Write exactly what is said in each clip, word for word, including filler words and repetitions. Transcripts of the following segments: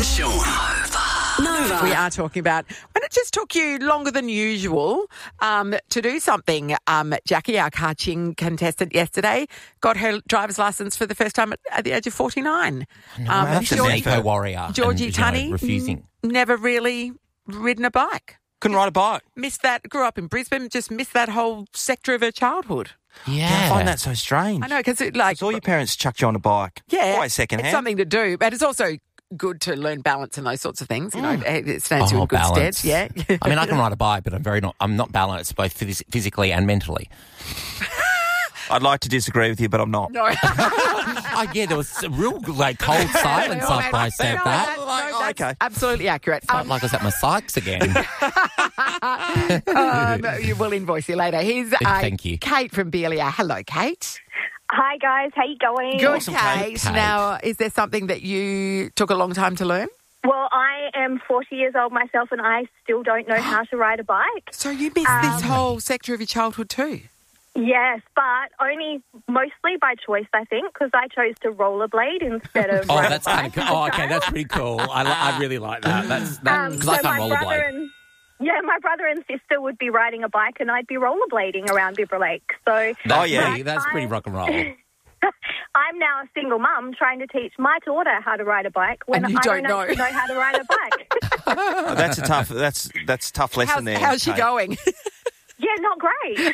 and Sean. Nova. We are talking about when it just took you longer than usual um, to do something. Um, Jackie, our Kaching contestant yesterday, got her driver's licence for the first time at, at the age of forty-nine. No, um, that's Georgie, an eco-warrior. Georgie and, you know, Tunney, refusing. n- never really ridden a bike. Couldn't ride a bike. Missed that, grew up in Brisbane, just missed that whole sector of her childhood. Yeah. I find that so strange. I know, because it, like... So all your parents chucked you on a bike. Yeah. Always second It's hand. something to do, but it's also good to learn balance and those sorts of things. You know, Mm. it stands you Oh, in good balance. stead. Yeah. I mean, I can ride a bike, but I'm very not. I'm not balanced both phys- physically and mentally. I'd like to disagree with you, but I'm not. No. Oh yeah, there was a real like cold silence No, after I said no, that. that's- no, Like, that's okay. absolutely accurate. Felt Um, like I was at my Sykes again. um, you will invoice you later. Here's uh, Thank you. Kate from Belia. Hello, Kate. Hi guys, how you going? Good, Awesome, Kate. Kate. Kate. Now, is there something that you took a long time to learn? Well, I am forty years old myself and I still don't know how to ride a bike. So you missed Um, this whole sector of your childhood too? Yes, but only mostly by choice, I think, because I chose to rollerblade instead of Oh, ride a that's kind of bike cool. as Oh, a okay, child. that's pretty cool. I, li- I really like that. That's that Um, because so I can't my brother rollerblade. and yeah, my brother and sister would be riding a bike and I'd be rollerblading around Bibra Lake. So Oh, yeah. pretty- that's pretty rock and roll. I'm now a single mum trying to teach my daughter how to ride a bike when And you I don't don't, know. actually know how to ride a bike. Oh, that's a tough. That's that's a tough lesson How's, there. how's she Kate. going? Yeah, not great.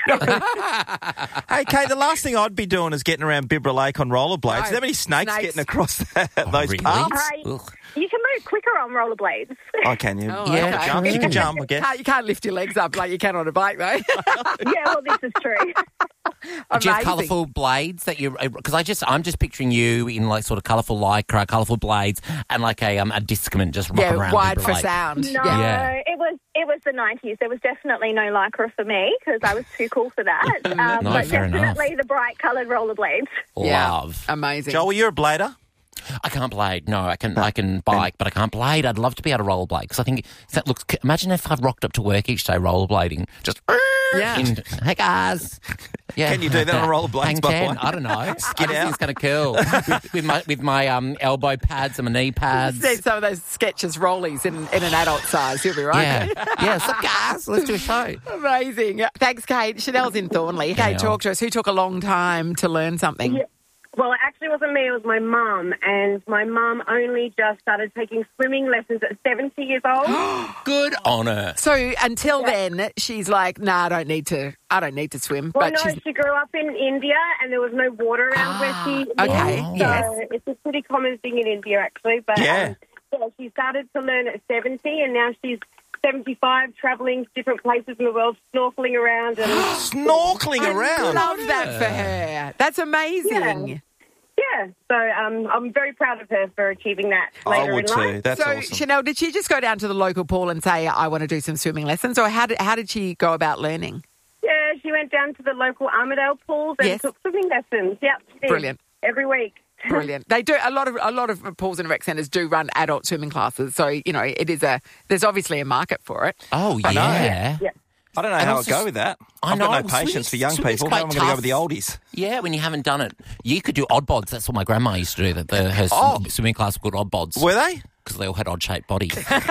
Hey, Kate, the last thing I'd be doing is getting around Bibra Lake on rollerblades. No, Are there many snakes, snakes. getting across that, Oh, those really? paths? Right. Ugh. You can move quicker on rollerblades. Oh, can you? Oh, Yeah, okay. Jump. You can jump, I guess. Can't, you can't lift your legs up like you can on a bike, though. Yeah, well, this is true. Do you have Amazing. colourful blades that you? Because I just, I'm just picturing you in like sort of colourful lycra, colourful blades, and like a um a discman just rocking Yeah, around. wide Bibra for Lake. sound. No, Yeah. it was it was the nineties. There was definitely no lycra for me because I was too cool for that. Um, No, but fair enough. definitely the bright coloured rollerblades. Yeah. Love. Amazing. Joel, you're a blader. I can't blade. No, I can. I can bike, but I can't blade. I'd love to be able to rollerblade because I think that looks. Imagine if I rocked up to work each day rollerblading, just. Yeah. In, hey guys. Yeah. Can you do that on rollerblades, Hang by the ten? way? I don't know. I just think out. it's kind of cool with, with my with my um elbow pads and my knee pads. See some of those sketches rollies in, in an adult size. You'll be right. Yeah, yeah. So guys, let's do a show. Amazing. Thanks, Kate. Chanel's in Thornley. Kate, Yeah. talk to us. Who took a long time to learn something? Yeah. Well, it actually wasn't me, it was my mum. And my mum only just started taking swimming lessons at seventy years old. Good on her. So until then, she's like, "Nah, I don't need to. I don't need to swim." Well, but no, she's she grew up in India and there was no water around where she lived. okay, So yes. it's a pretty common thing in India, actually. But Yeah. um, yeah, she started to learn at seventy and now she's seventy-five, travelling to different places in the world, snorkeling around. and Snorkeling I around. love that for her. That's amazing. Yeah. Yeah, so um, I'm very proud of her for achieving that I later would in life. too. That's so, awesome. Chanel, did she just go down to the local pool and say, "I want to do some swimming lessons," or how did how did she go about learning? Yeah, she went down to the local Armadale pools and Yes. took swimming lessons. Yep, she did. Brilliant. Every week. Brilliant. They do a lot of a lot of pools and rec centres do run adult swimming classes, so you know it is a there's obviously a market for it. Oh I know. yeah. Yeah. I don't know And how also I'd go with that. I I've know, got no patience swimming's- for young swimming's people. quite How am I going to go with the tough. oldies? Yeah, when you haven't done it, you could do odd bods. That's what my grandma used to do. That the, her Oh. sw- swimming class were called odd bods Were they? because they all had odd shaped bodies.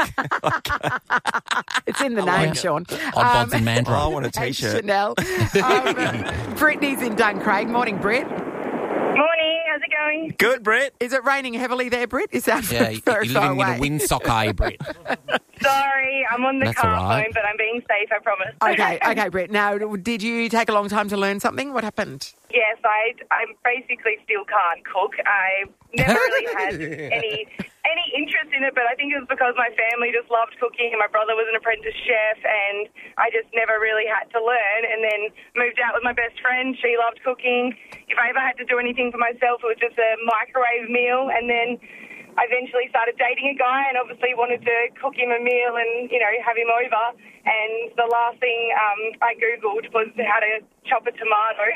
It's in the I name, like it. Sean. Odd bods and Oh, I mandrel. want a Thanks, T-shirt. Chanel. Um, Brittany's in Duncraig. Morning, Britt. Morning, how's it going? Good, Brett. Is it raining heavily there, Britt? You sound Yeah, you- very you're far living in away. a windsock, are you, Brit? Sorry, I'm on the That's car all right. phone, but I'm being safe, I promise. Okay, okay, Britt. Now, did you take a long time to learn something? What happened? Yes, I, I basically still can't cook. I never really had any any interest in it, but I think it was because my family just loved cooking and my brother was an apprentice chef and I just never really had to learn, and then moved out with my best friend. She loved cooking. If I ever had to do anything for myself, it was just a microwave meal, and then I eventually started dating a guy and obviously wanted to cook him a meal and, you know, have him over. And the last thing um, I Googled was how to chop a tomato.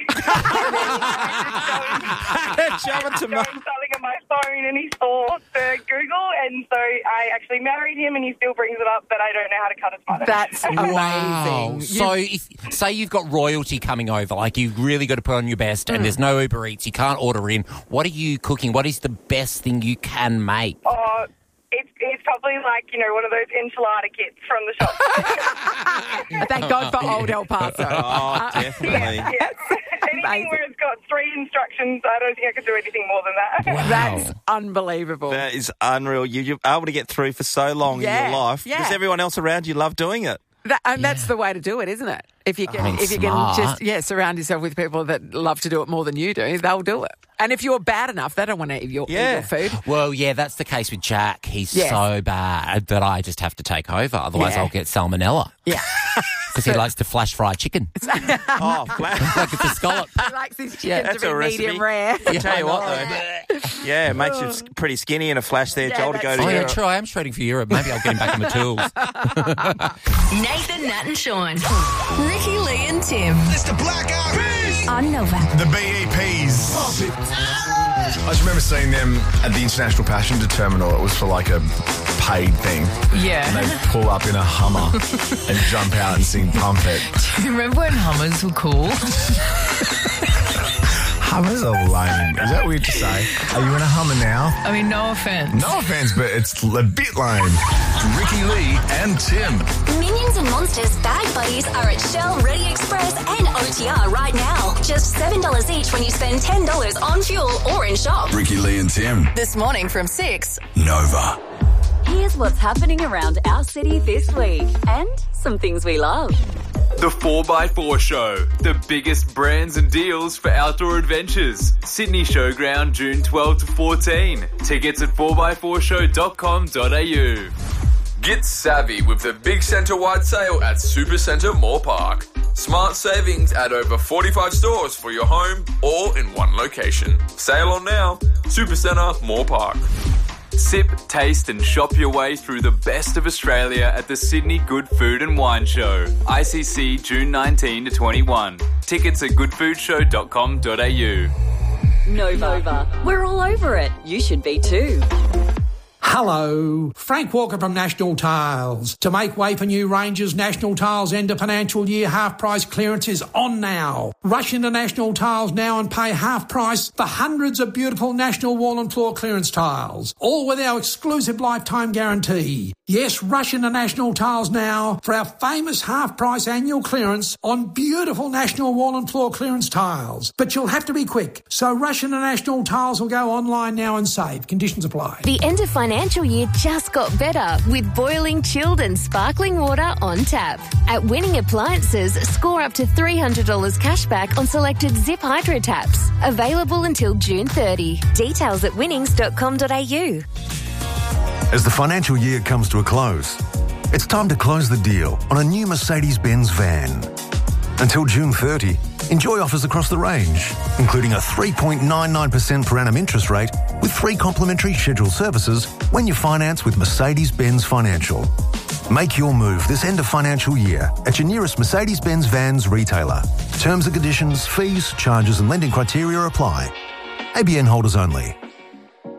Chop a tomato. Doing something on my phone and he saw the Google, and so I actually married him and he still brings it up, but I don't know how to cut a tomato. That's Wow. amazing. So, if, say you've got royalty coming over, like you've really got to put on your best, and there's no Uber Eats, you can't order in. What are you cooking? What is the best thing you can make? Oh, it's it's probably like, you know, one of those enchilada kits from the shop. Thank God for old El Paso. Oh, definitely. Yes, yes. Anything Amazing. where it's got three instructions, I don't think I could do anything more than that. Wow. That's unbelievable. That is unreal. You, you're able to get through for so long Yeah, in your life. yeah. Does everyone else around you love doing it? That, and that's the way to do it, isn't it? If you can, I mean, if you smart. can just yeah surround yourself with people that love to do it more than you do, they'll do it. And if you're bad enough, they don't want to eat your, Yeah. eat your food. Well, yeah, that's the case with Jack. He's Yes. so bad that I just have to take over. Otherwise, Yeah. I'll get salmonella Yeah, because he likes to flash fry chicken. Oh, flat. Uh, Like it's a scallop. he likes his chicken Yeah, to that's be a recipe. medium rare. I'll tell you what, though. Yeah, it makes you s- pretty skinny in a flash there, Yeah, Joel, to go that's to Oh, yeah, Europe. true. I am shredding for Europe. Maybe I'll get him back in the tools. Nathan, Nat and Sean. Ricky, Lee and Tim. It's the Black Eyed Peas. On Nova. The B E Ps. I just remember seeing them at the International Passenger Terminal. It was for like a paid thing. Yeah. And they pull up in a Hummer and jump out and sing Pump It. Do you remember when Hummers were cool? Hummers are lame. Is that weird to say? Are you in a Hummer now? I mean, no offense. No offense, but it's a bit lame. Ricky Lee and Tim. Minions and Monsters Bag Buddies are at Shell, Ready Express and O T R right now. Just seven dollars each when you spend ten dollars on fuel or in shop. Ricky Lee and Tim. This morning from six. Nova. Here's what's happening around our city this week and some things we love. The four by four Show, the biggest brands and deals for outdoor adventures. Sydney Showground, June twelfth to fourteen. Tickets at four by four show dot com dot a u. Get savvy with the big centre-wide sale at Supercentre Moore Park. Smart savings at over forty-five stores for your home, all in one location. Sale on now. Supercentre Moore Park. Sip, taste and shop your way through the best of Australia at the Sydney Good Food and Wine Show. I C C June nineteenth to twenty-one. Tickets at good food show dot com dot a u. Nova. We're all over it. You should be too. Hello, Frank Walker from National Tiles. To make way for new ranges, National Tiles end of financial year half price clearance is on now. Rush into National Tiles now and pay half price for hundreds of beautiful National wall and floor clearance tiles, all with our exclusive lifetime guarantee. Yes, rush into National Tiles now for our famous half price annual clearance on beautiful National wall and floor clearance tiles. But you'll have to be quick, so rush into National Tiles or go online now and save. Conditions apply. The end of financial year just got better with boiling, chilled and sparkling water on tap. At Winning Appliances, score up to three hundred dollars cash back on selected Zip Hydro taps. Available until June thirtieth. Details at winnings dot com dot a u. As the financial year comes to a close, it's time to close the deal on a new Mercedes-Benz van. Until June thirtieth, enjoy offers across the range, including a three point nine nine percent per annum interest rate with free complimentary scheduled services when you finance with Mercedes-Benz Financial. Make your move this end of financial year at your nearest Mercedes-Benz Vans retailer. Terms and conditions, fees, charges and lending criteria apply. A B N holders only.